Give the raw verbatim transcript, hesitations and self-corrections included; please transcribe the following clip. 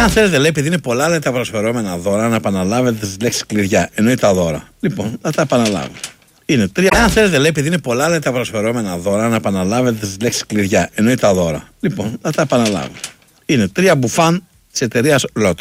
Αν θέλετε, λέει, επειδή είναι πολλά λέει, τα προσφερόμενα δώρα, να επαναλάβετε τις λέξεις κλειδιά. Εννοεί τα δώρα. Λοιπόν, θα τα επαναλάβω. Είναι τρία. Αν θέλετε, λέει, επειδή είναι πολλά λέει, τα προσφερόμενα δώρα, να επαναλάβετε τις λέξεις κλειδιά. Εννοεί τα δώρα. Λοιπόν, θα τα επαναλάβω. Είναι τρία μπουφάν της εταιρείας Lotus.